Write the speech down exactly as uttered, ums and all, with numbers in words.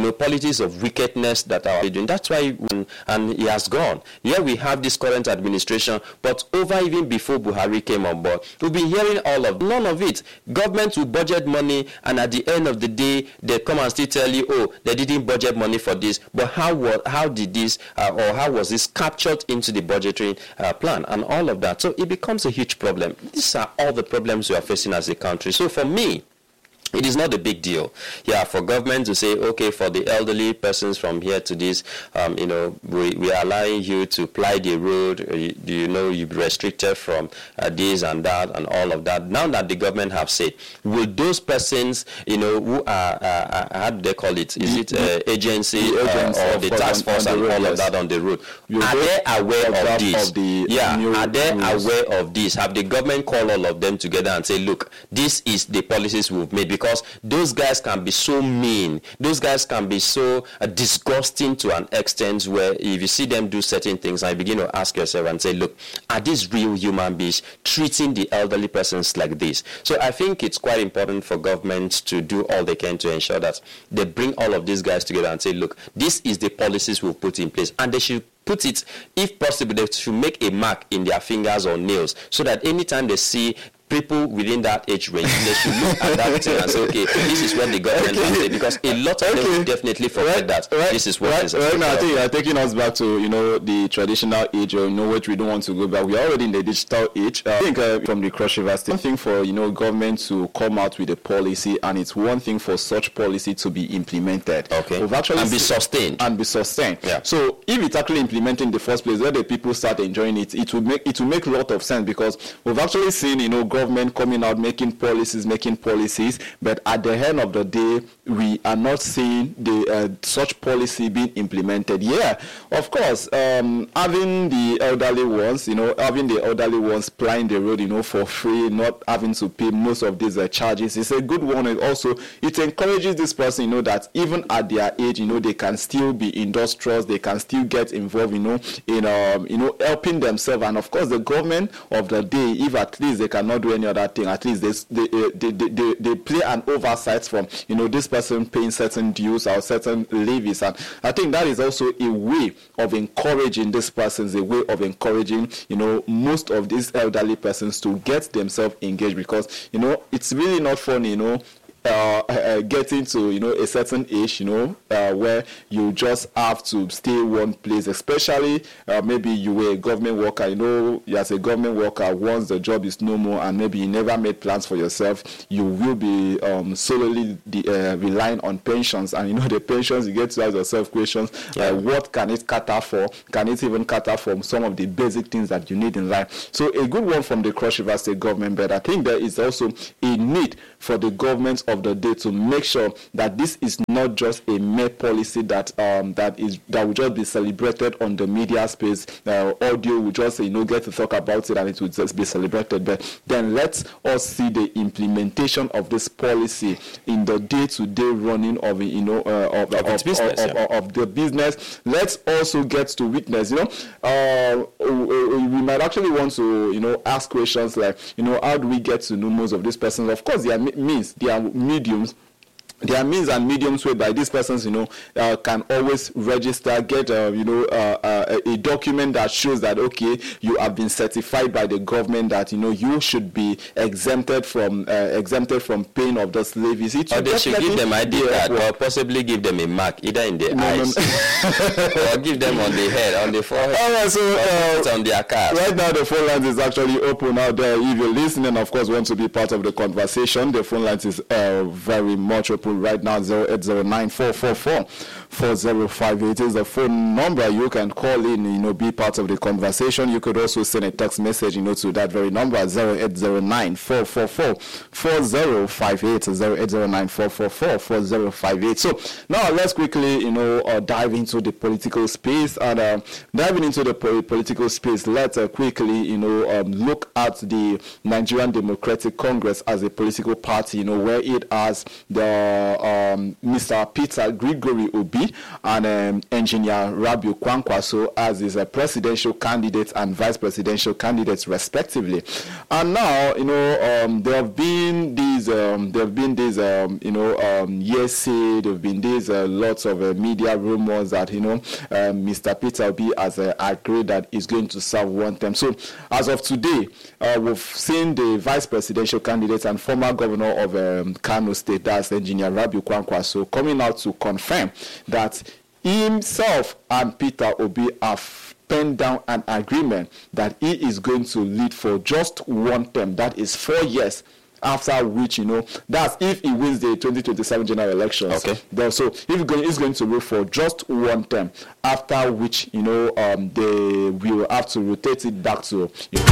know, politics of wickedness that are doing. That's why, when, and he has gone. Here we have this current administration, but over even before Buhari came on board, we've been hearing all of, none of it. Government will budget money, and at the end of the day, they come and still tell you, oh, they didn't budget money for this. But how was, how did this, uh, or how was this captured into the budgetary uh, plan, and all of that? So it becomes a huge problem. These are all the problems we are facing as a country. So for me, it is not a big deal. Yeah, for government to say, okay, for the elderly persons from here to this, um, you know, we, we are allowing you to ply the road, uh, you, you know, you be restricted from uh, this and that and all of that. Now that the government have said, will those persons, you know, who are, uh, uh, how do they call it? Is it uh, agency, the agency uh, or the task force and all of that on the road? You are they aware of, of this? Of the yeah, are they rules. aware of this? Have the government call all of them together and say, look, this is the policies we've made? Because those guys can be so mean. Those guys can be so uh, disgusting to an extent where if you see them do certain things, I begin to ask yourself and say, look, are these real human beings treating the elderly persons like this? So I think it's quite important for governments to do all they can to ensure that they bring all of these guys together and say, look, this is the policies we've put in place. And they should put it, if possible, they should make a mark in their fingers or nails so that anytime they see people within that age range, they should look at that thing and say, okay, this is what the government okay. has said, because a lot of okay. them definitely forget right. that right. this is what right. is right now. I think you're taking us back to, you know, the traditional age, or, you know, which we don't want to go back. We're already in the digital age. Uh, I think uh, from the Cross River State, one thing for, you know, government to come out with a policy, and it's one thing for such policy to be implemented. Okay. We've actually and be sustained. And be sustained. Yeah. So if it's actually implemented in the first place, where the people start enjoying it, it will make it will make a lot of sense, because we've actually seen, you know, government coming out making policies, making policies, but at the end of the day, we are not seeing the uh, such policy being implemented. Yeah, of course, um, having the elderly ones, you know, having the elderly ones plying the road, you know, for free, not having to pay most of these uh, charges, is a good one. And also, it encourages this person, you know, that even at their age, you know, they can still be industrious, they can still get involved, you know, in um, you know, helping themselves. And of course, the government of the day, if at least they cannot do any other thing, at least they they, they, they, they, they play an oversight from, you know, this person paying certain dues or certain levies. And I think that is also a way of encouraging these persons, a way of encouraging, you know, most of these elderly persons to get themselves engaged, because, you know, it's really not funny, you know, Uh, uh, getting to, you know, a certain age, you know, uh, where you just have to stay one place, especially uh, maybe you were a government worker, you know, as a government worker, once the job is no more and maybe you never made plans for yourself, you will be um, solely the, uh, relying on pensions. And, you know, the pensions, you get to ask yourself questions, yeah. uh, what can it cater for? Can it even cater for some of the basic things that you need in life? So a good one from the Cross River State government, but I think there is also a need for the government of the day to make sure that this is not just a mere policy that um that is that will just be celebrated on the media space. Uh, audio will just, you know, get to talk about it and it will just be celebrated. But then let's us see the implementation of this policy in the day-to-day running of, you know, uh, of, of, of, business, of, yeah. of, of the business. Let's also get to witness, you know, uh, we might actually want to, you know, ask questions like, you know, how do we get to know most of these persons? Of course, there are means, there are mediums. There are means and mediums whereby these persons, you know, uh, can always register, get, uh, you know, uh, uh, a document that shows that, okay, you have been certified by the government that, you know, you should be exempted from uh, exempted from paying of those levies. It or they should give them I D card, or possibly give them a mark, either in the no, eyes, no, no. or give them on the head, on the forehead, all right, so, uh, on their card. Right now, the phone lines is actually open out there. If you're listening, of course, want to be part of the conversation, the phone lines is uh, very much open right now. Zero eight zero nine four four four four zero five eight is the phone number. You can call in, you know, be part of the conversation. You could also send a text message, you know, to that very number, zero eight zero nine four four four four zero five eight, zero eight zero nine four four four four zero five eight. So now let's quickly, you know, uh, dive into the political space. And uh, diving into the po- political space, let's uh, quickly, you know, um, look at the Nigerian Democratic Congress as a political party, you know, where it has the uh, Um, Mister Peter Gregory Obi and um, Engineer Rabiu Kwankwaso know, as his uh, presidential candidates and vice presidential candidates respectively. And now, you know, um, there have been these, um, there have been these, um, you know, um, hearsay, there have been these uh, lots of uh, media rumors that, you know, um, Mister Peter Obi has uh, agreed that he's going to serve one term. So as of today, uh, we've seen the vice presidential candidate and former governor of um, Kano State, that's Engineer Rabiu Kwankwaso, coming out to confirm that himself and Peter Obi have penned down an agreement that he is going to lead for just one term, that is four years. After which, you know, that's if he wins the twenty twenty-seven general elections. Okay. Then, so if he's going, he's going to rule for just one term. After which, you know, um, they will have to rotate it back to, you know,